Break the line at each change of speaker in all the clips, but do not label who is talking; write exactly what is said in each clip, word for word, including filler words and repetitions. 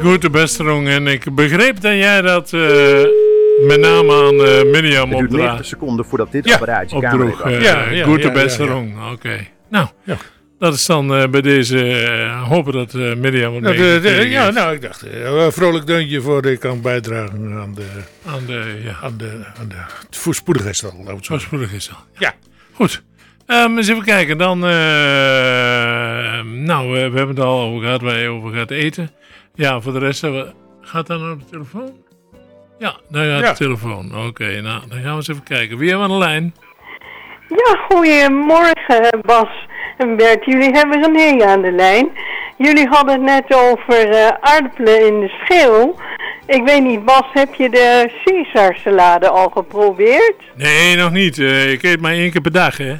Goed, Besterong. En ik begreep dat jij dat uh, met name aan uh, Mirjam opdraagt.
Het duurt negentig seconden voordat dit
ja,
apparaatje camera
uh, ja, ja, Goed, ja, Besterong. Ja, ja. Oké. Okay. Nou, ja. Dat is dan uh, bij deze uh, hopen dat uh, Mirjam...
Nou, de, de, ja, nou, ik dacht, uh, vrolijk deuntje voor ik kan bijdragen aan de...
Aan de, ja.
Aan de, aan de voorspoedigheidstal.
Voorspoedigheidstal.
Ja.
Goed. Um, eens even kijken. Dan, uh, nou, we, we hebben het al over gehad, waar je over gaat eten. Ja, voor de rest, uh, gaat dat nou op de telefoon? Ja, daar gaat ja. de telefoon. Oké, okay, nou, dan gaan we eens even kijken. Wie hebben we aan de lijn?
Ja, goedemorgen Bas en Bert. Jullie hebben René aan de lijn. Jullie hadden het net over uh, aardappelen in de schil. Ik weet niet, Bas, heb je de Caesar-salade al geprobeerd?
Nee, nog niet. Uh, ik eet maar één keer per dag, hè.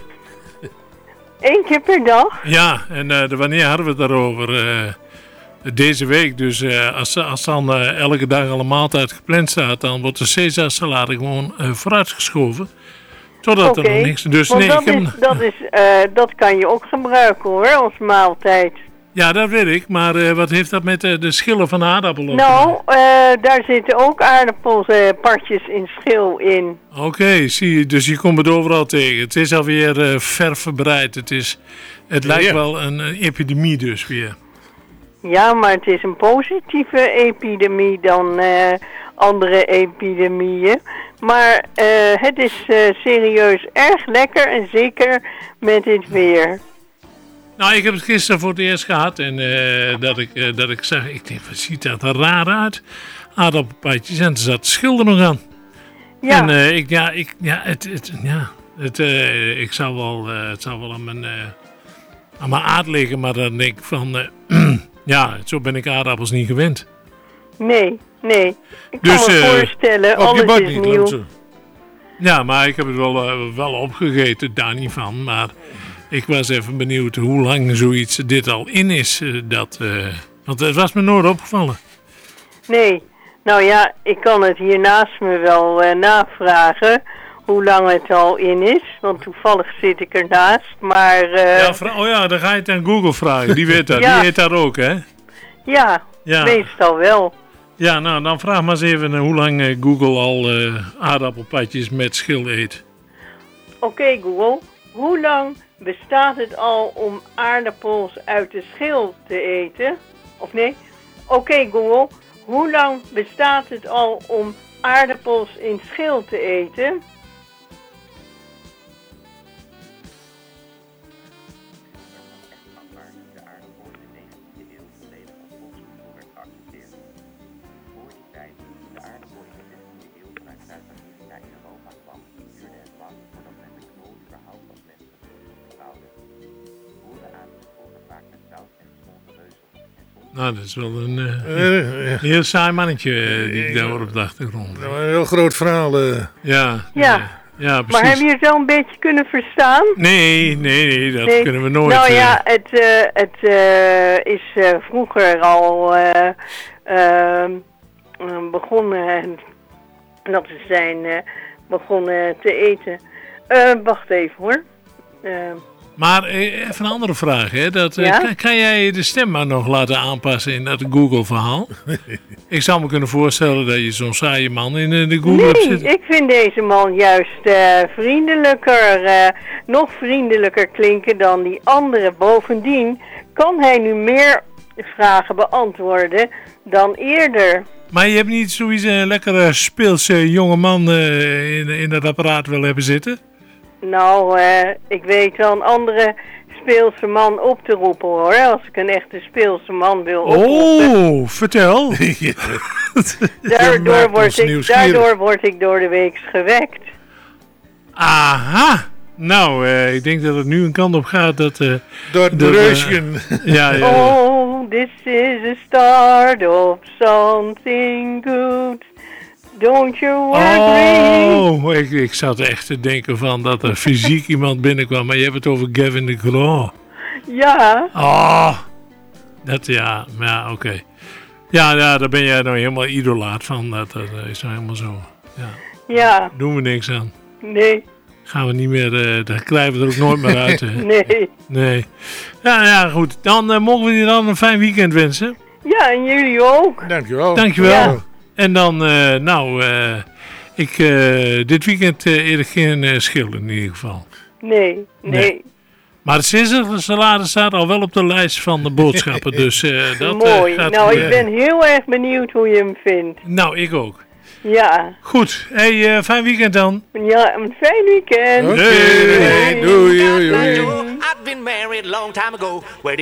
Eén keer per dag?
Ja, en uh, de, wanneer hadden we het daarover? Uh, deze week. Dus uh, als, als dan uh, elke dag al een maaltijd gepland staat, dan wordt de Caesar-salade gewoon uh, vooruitgeschoven. Totdat
okay.
er nog niks... Dus
Want
nee,
dat,
ik heb...
is, dat, is, uh, dat kan je ook gebruiken hoor, als maaltijd.
Ja, dat weet ik. Maar uh, wat heeft dat met uh, de schillen van de aardappel op?
Nou, uh, daar zitten ook aardappelpartjes uh, in schil in.
Oké, okay, zie je. Dus je komt het overal tegen. Het is alweer uh, ver verbreid. Het, is, het lijkt ja. wel een, een epidemie dus weer.
Ja, maar het is een positieve epidemie dan uh, andere epidemieën. Maar uh, het is uh, serieus erg lekker en zeker met dit weer.
Nou, ik heb het gisteren voor het eerst gehad en uh, dat, ik, uh, dat ik zag, ik denk, wat ziet dat er raar uit? Aardappelpaadjes en er zat schilder nog aan.
Ja.
En uh, ik, ja, ik, ja, het, het, ja, het, uh, ik zou wel, uh, het zou wel aan mijn, uh, aan mijn aard liggen, maar dan denk ik van, uh, ja, zo ben ik aardappels niet gewend.
Nee, nee. Ik
dus,
kan me
uh,
voorstellen, alles is
niet,
nieuw.
Ja, maar ik heb het wel, uh, wel opgegeten, daar niet van, maar... Ik was even benieuwd hoe lang zoiets dit al in is. Uh, dat, uh, want het was me nooit opgevallen.
Nee, nou ja, ik kan het hier naast me wel uh, navragen hoe lang het al in is. Want toevallig zit ik ernaast, maar... Uh...
Ja, vra- oh ja, dan ga je het aan Google vragen. Die weet dat,
ja.
die weet dat ook, hè?
Ja, ja, meestal wel.
Ja, nou, dan vraag maar eens even uh, hoe lang uh, Google al uh, aardappelpadjes met schil eet.
Oké, okay, Google, hoe lang... bestaat het al om aardappels uit de schil te eten? Of nee? Oké okay, Google, hoe lang bestaat het al om aardappels in schil te eten?
Nou, dat is wel een uh, uh, heel saai mannetje uh, die ik daar hoor op de achtergrond.
Nou, een heel groot verhaal. Uh.
Ja,
ja.
Uh, ja, precies.
Maar heb je het wel een beetje kunnen verstaan?
Nee, nee, nee, dat nee. kunnen we nooit.
Nou ja, het, uh, het uh, is uh, vroeger al uh, uh, begonnen, dat ze zijn uh, begonnen te eten. Uh, wacht even hoor. Uh,
Maar even een andere vraag, hè? Dat,
ja?
kan, kan jij de stem maar nog laten aanpassen in dat Google-verhaal? Ik zou me kunnen voorstellen dat je zo'n saaie man in de Google
nee,
hebt zitten.
Nee, ik vind deze man juist uh, vriendelijker, uh, nog vriendelijker klinken dan die andere. Bovendien kan hij nu meer vragen beantwoorden dan eerder.
Maar je hebt niet zoiets een lekkere speelse jonge man uh, in, in dat apparaat willen hebben zitten?
Nou, uh, ik weet wel een andere speelse man op te roepen hoor. Als ik een echte speelse man wil oproepen.
Oh, vertel.
daardoor, word ik, daardoor word ik door de week gewekt.
Aha. Nou, uh, ik denk dat het nu een kant op gaat dat... Uh,
door het Russian.
Uh, ja, ja.
Oh, this is a start of something good. Don't you worry.
Oh, ik, ik zat echt te denken van dat er fysiek iemand binnenkwam. Maar je hebt het over Gavin DeGraw.
Ja.
Oh, dat ja, ja, oké. Okay. Ja, ja, daar ben jij nou helemaal idolaat van. Dat, dat is nou helemaal zo. Ja.
Ja.
Doen we niks aan.
Nee.
Gaan we niet meer, uh, daar krijgen we er ook nooit meer uit. Hè?
Nee.
Nee. Ja, ja, goed. Dan uh, mogen we je dan een fijn weekend wensen.
Ja, en jullie ook.
Dankjewel.
Dankjewel.
Ja.
En dan, uh, nou, uh, ik, uh, dit weekend uh, eet ik geen uh, schil in ieder geval.
Nee, nee. nee.
Maar het Caesar-salade staat al wel op de lijst van de boodschappen. Dus uh, dat
Mooi.
uh, gaat
nou,
uh,
ik ben heel erg benieuwd hoe je hem vindt.
Nou, ik ook.
Ja.
Goed. Hey, uh, fijn weekend dan.
Ja, een fijn weekend.
Oké. Okay. Doei. Doei. Doei.
I've been married a long time ago. Where